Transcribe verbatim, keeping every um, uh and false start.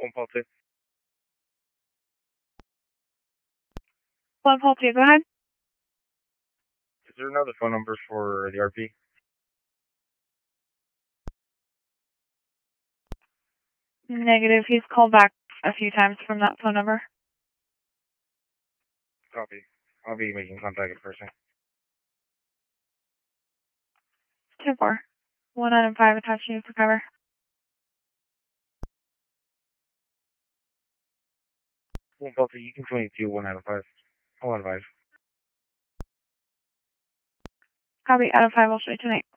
One Paul two. One Paul two, go ahead. Is there another phone number for the R P? Negative. He's called back a few times from that phone number. Copy. I'll be making contact in person. ten four. one item five attaching you for cover. One Paul two, you can twenty-two, one out of five. One out of five. Copy. Out of five, I'll show you tonight.